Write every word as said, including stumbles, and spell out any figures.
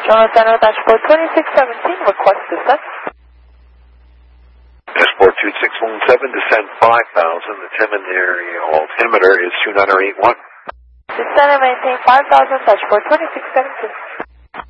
Charlotte Center, dashboard twenty-six seventeen, request descent. Dashboard two six one seven, descend five thousand. The altimeter is two nine eight one. Descend and maintain five thousand, dashboard twenty-six seventeen.